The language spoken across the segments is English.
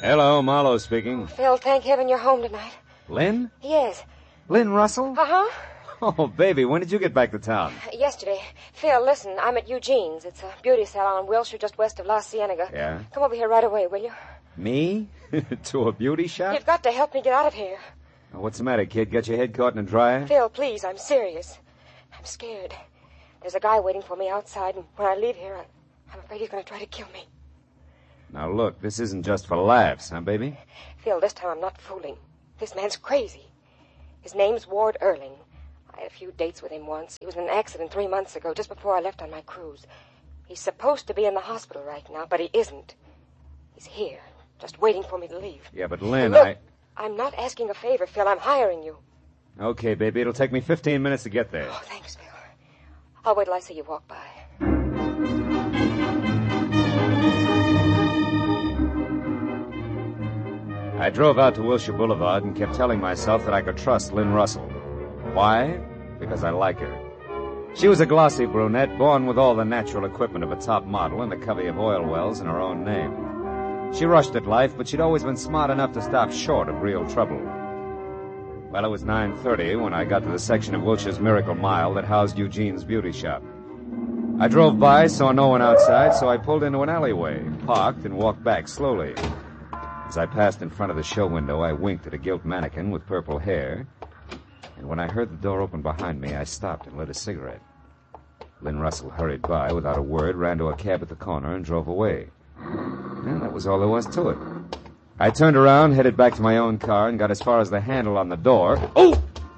Hello, Marlowe speaking. Phil, thank heaven you're home tonight. Lynn? Yes. Lynn Russell? Uh-huh. Oh, baby, when did you get back to town? Yesterday. Phil, listen, I'm at Eugene's. It's a beauty salon in Wilshire just west of La Cienega. Yeah? Come over here right away, will you? Me? To a beauty shop? You've got to help me get out of here. What's the matter, kid? Got your head caught in a dryer? Phil, please, I'm serious. I'm scared. There's a guy waiting for me outside, and when I leave here, I'm afraid he's going to try to kill me. Now, look, this isn't just for laughs, huh, baby? Phil, this time I'm not fooling. This man's crazy. His name's Ward Erling. I had a few dates with him once. He was in an accident 3 months ago, just before I left on my cruise. He's supposed to be in the hospital right now, but he isn't. He's here, just waiting for me to leave. Yeah, but Lynn, Look, I'm not asking a favor, Phil. I'm hiring you. Okay, baby, it'll take me 15 minutes to get there. Oh, thanks, Phil. I'll wait till I see you walk by. I drove out to Wilshire Boulevard and kept telling myself that I could trust Lynn Russell. Why? Because I like her. She was a glossy brunette, born with all the natural equipment of a top model and a covey of oil wells in her own name. She rushed at life, but she'd always been smart enough to stop short of real trouble. Well, it was 9:30 when I got to the section of Wilshire's Miracle Mile that housed Eugene's beauty shop. I drove by, saw no one outside, so I pulled into an alleyway, parked, and walked back slowly. As I passed in front of the show window, I winked at a gilt mannequin with purple hair, and when I heard the door open behind me, I stopped and lit a cigarette. Lynn Russell hurried by without a word, ran to a cab at the corner, and drove away. And that was all there was to it. I turned around, headed back to my own car, and got as far as the handle on the door. Oh!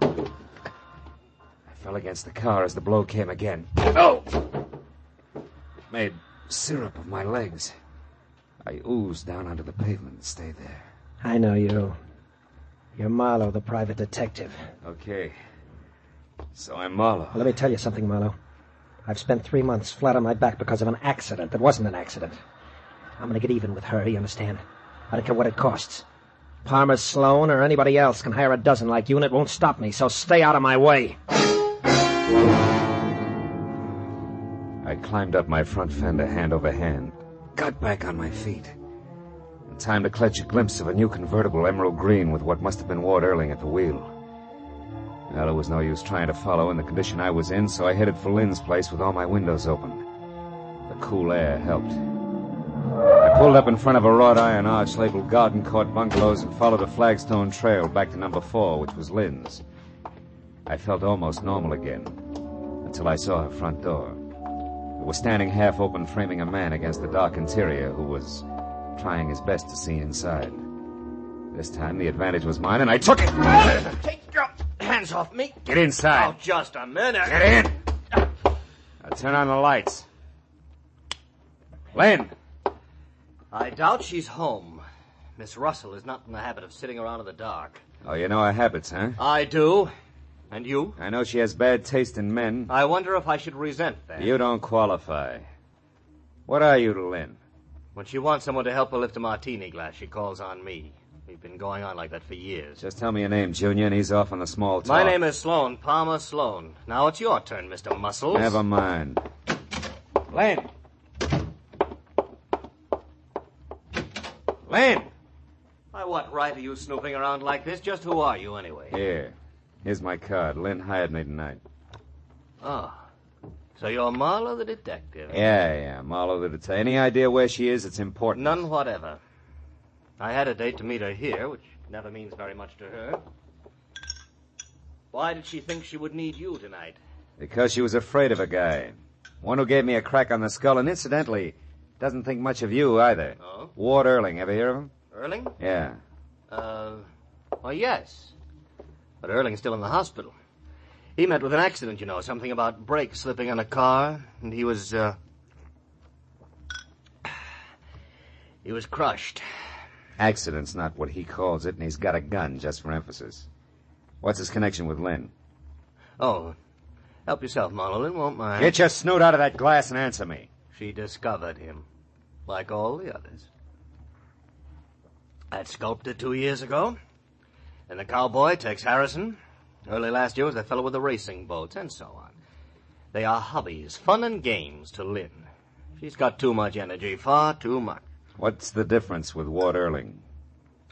I fell against the car as the blow came again. Oh! It made syrup of my legs. I oozed down onto the pavement and stayed there. I know you. You're Marlowe, the private detective. Okay. So I'm Marlowe. Well, let me tell you something, Marlowe. I've spent 3 months flat on my back because of an accident that wasn't an accident. I'm going to get even with her, you understand? I don't care what it costs. Palmer Sloan or anybody else can hire a dozen like you, and it won't stop me, so stay out of my way. I climbed up my front fender hand over hand, got back on my feet. In time to catch a glimpse of a new convertible emerald green with what must have been Ward Erling at the wheel. Well, it was no use trying to follow in the condition I was in, so I headed for Lynn's place with all my windows open. The cool air helped. I pulled up in front of a wrought iron arch labeled Garden Court Bungalows and followed a flagstone trail back to number 4, which was Lynn's. I felt almost normal again, until I saw her front door. It was standing half open, framing a man against the dark interior who was trying his best to see inside. This time the advantage was mine, and I took it. Take your hands off me. Get inside. Oh, just a minute. Get in. Now turn on the lights. Lynn. I doubt she's home. Miss Russell is not in the habit of sitting around in the dark. Oh, you know her habits, huh? I do. And you? I know she has bad taste in men. I wonder if I should resent that. You don't qualify. What are you to Lynn? When she wants someone to help her lift a martini glass, she calls on me. We've been going on like that for years. Just tell me your name, Junior, and he's off on the small talk. My name is Sloan, Palmer Sloan. Now it's your turn, Mr. Muscles. Never mind. Lynn! Lynn! By what right are you snooping around like this? Just who are you, anyway? Here. Here's my card. Lynn hired me tonight. Oh. So you're Marlowe the detective? Yeah. Marlowe the detective. Any idea where she is? It's important. None whatever. I had a date to meet her here, which never means very much to her. Why did she think she would need you tonight? Because she was afraid of a guy. One who gave me a crack on the skull, and incidentally, doesn't think much of you either. Oh? Ward Erling. Ever hear of him? Erling? Yeah. Well, yes. But Erling's still in the hospital. He met with an accident, you know, something about brakes slipping on a car, and he was crushed. Accident's not what he calls it, and he's got a gun, just for emphasis. What's his connection with Lynn? Oh, help yourself, Marlowe, won't mind. Get your snoot out of that glass and answer me. She discovered him, like all the others. That sculptor 2 years ago, and the cowboy, Tex Harrison. Early last year was the fellow with the racing boats, and so on. They are hobbies, fun and games to Lynn. She's got too much energy, far too much. What's the difference with Ward Erling?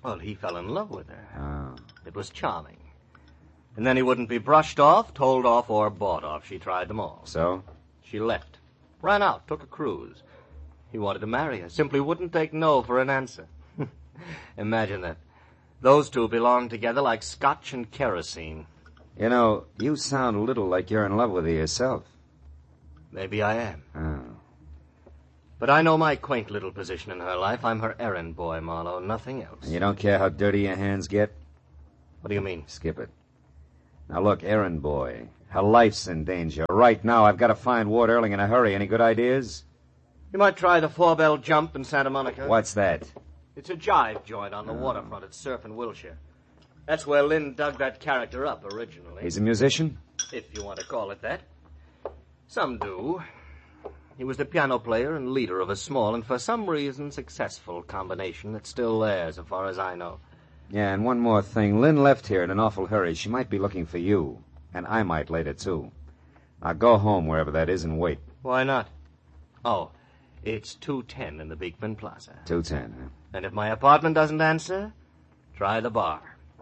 Well, he fell in love with her. Oh. It was charming. And then he wouldn't be brushed off, told off, or bought off. She tried them all. So? She left. Ran out, took a cruise. He wanted to marry her, simply wouldn't take no for an answer. Imagine that. Those two belonged together like scotch and kerosene. You know, you sound a little like you're in love with her yourself. Maybe I am. Oh. But I know my quaint little position in her life. I'm her errand boy, Marlowe, nothing else. And you don't care how dirty your hands get? What do you mean? Skip it. Now look, errand boy, her life's in danger. Right now, I've got to find Ward Earling in a hurry. Any good ideas? You might try the Four-Bell Jump in Santa Monica. What's that? It's a jive joint on the waterfront at Surf and Wilshire. That's where Lynn dug that character up originally. He's a musician? If you want to call it that. Some do. He was the piano player and leader of a small and for some reason successful combination that's still there as far as I know. Yeah, and one more thing. Lynn left here in an awful hurry. She might be looking for you. And I might later, too. Now go home, wherever that is, and wait. Why not? Oh, it's 210 in the Beekman Plaza. 210, huh? And if my apartment doesn't answer, try the bar.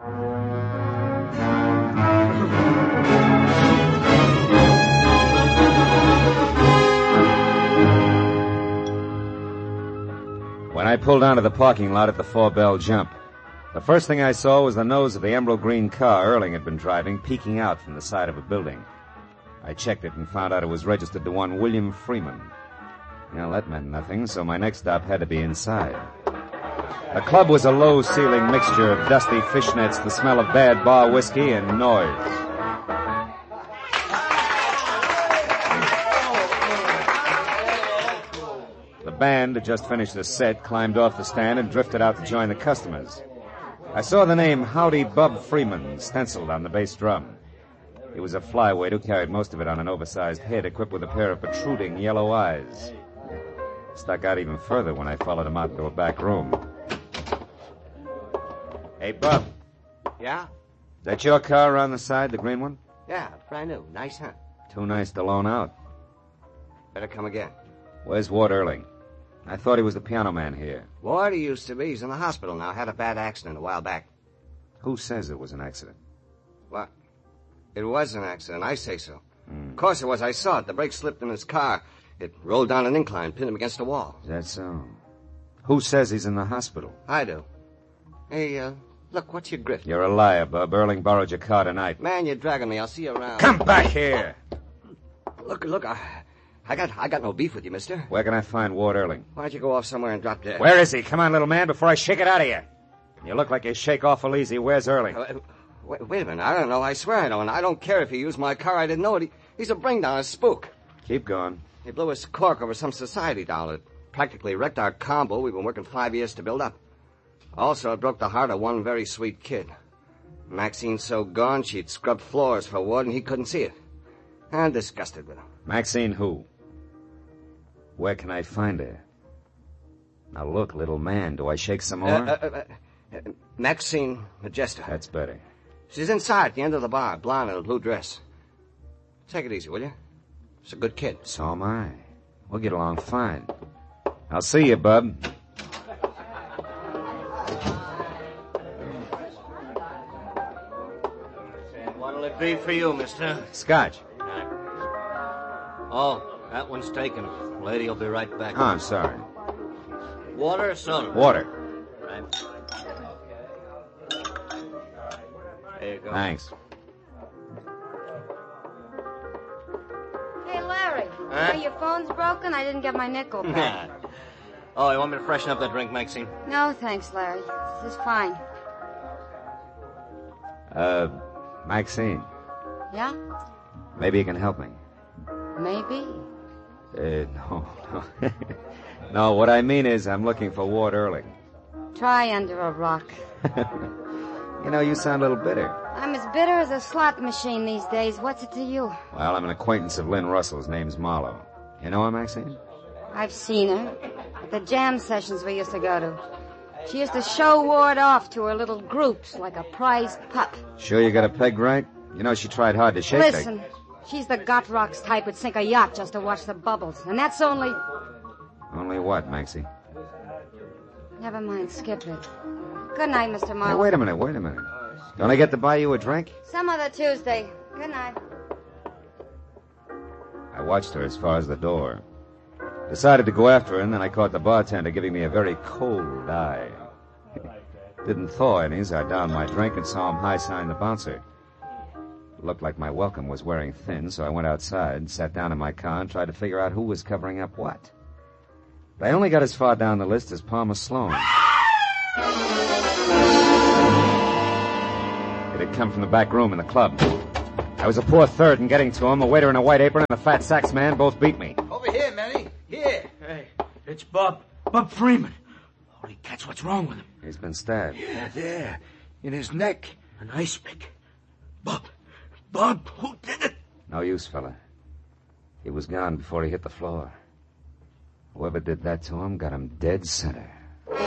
When I pulled onto the parking lot at the Four-Bell Jump, the first thing I saw was the nose of the emerald green car Earling had been driving peeking out from the side of a building. I checked it and found out it was registered to one William Freeman. Well, that meant nothing, so my next stop had to be inside. The club was a low-ceiling mixture of dusty fishnets, the smell of bad bar whiskey, and noise. The band had just finished the set, climbed off the stand, and drifted out to join the customers. I saw the name Howdy Bub Freeman stenciled on the bass drum. He was a flyweight who carried most of it on an oversized head equipped with a pair of protruding yellow eyes. Stuck out even further when I followed him out into a back room. Hey, Bub. Yeah? That your car around the side, the green one? Yeah, brand new. Nice, huh? Too nice to loan out. Better come again. Where's Ward Earling? I thought he was the piano man here. Ward, he used to be. He's in the hospital now. Had a bad accident a while back. Who says it was an accident? What? It was an accident. I say so. Of course it was. I saw it. The brake slipped in his car. It rolled down an incline, pinned him against a wall. Is that so? Who says he's in the hospital? I do. Hey, look, what's your grift? You're a liar, Bub. Earling borrowed your car tonight. Man, you're dragging me. I'll see you around. Come back here! Look, I got no beef with you, mister. Where can I find Ward Earling? Why don't you go off somewhere and drop dead? Where is he? Come on, little man, before I shake it out of you. You look like you shake awful easy. Where's Earling? Wait a minute. I don't know. I swear I don't. I don't care if he used my car. I didn't know it. He's a bring-down, a spook. Keep going. He blew his cork over some society doll. It practically wrecked our combo we've been working 5 years to build up. Also, it broke the heart of one very sweet kid. Maxine's so gone, she'd scrubbed floors for Ward, and he couldn't see it. I'm disgusted with him. Maxine who? Where can I find her? Now look, little man, do I shake some more? Maxine Majesta. That's better. She's inside at the end of the bar, blonde in a blue dress. Take it easy, will you? She's a good kid. So am I. We'll get along fine. I'll see you, Bub. What'll it be for you, mister? Scotch. Oh, that one's taken. Lady will be right back. Oh, I'm sorry. Water or soda? Water. Right. There you go. Thanks. Hey, Larry. Huh? Your phone's broken? I didn't get my nickel back. Oh, you want me to freshen up that drink, Maxine? No, thanks, Larry. This is fine. Maxine, Yeah? maybe you can help me. Maybe. No. No, what I mean is I'm looking for Ward Earling. Try under a rock. You know, you sound a little bitter. I'm as bitter as a slot machine these days. What's it to you? Well, I'm an acquaintance of Lynn Russell's. Name's Marlowe. You know her, Maxine? I've seen her at the jam sessions we used to go to. She used to show Ward off to her little groups like a prized pup. Sure you got it pegged right? You know, she tried hard to shake Listen, she's the gut rocks type who'd sink a yacht just to watch the bubbles. And that's only... Only what, Maxie? Never mind, skip it. Good night, Mr. Now, Marlowe. wait a minute. Don't I get to buy you a drink? Some other Tuesday. Good night. I watched her as far as the door. Decided to go after her, and then I caught the bartender giving me a very cold eye. Didn't thaw any as I downed my drink and saw him high-sign the bouncer. It looked like my welcome was wearing thin, so I went outside, sat down in my car, and tried to figure out who was covering up what. But I only got as far down the list as Palmer Sloan. It had come from the back room in the club. I was a poor third in getting to him. A waiter in a white apron and a fat sax man both beat me. Over here, Manny. Here. Hey, it's Bob. Bob Freeman. Holy cats, what's wrong with him? He's been stabbed. Yeah, there. In his neck. An ice pick. Bob, who did it? No use, fella. He was gone before he hit the floor. Whoever did that to him got him dead center.